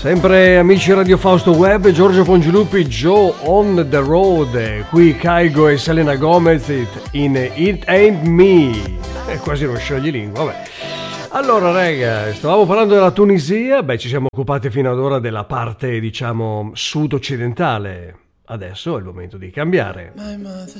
Sempre amici Radio Fausto Web, Giorgio Pongilupi, Joe on the road, qui Kygo e Selena Gomez in It Ain't Me, è quasi uno scioglilingua, vabbè. Allora raga, stavamo parlando della Tunisia, ci siamo occupati fino ad ora della parte diciamo sud-occidentale, adesso è il momento di cambiare.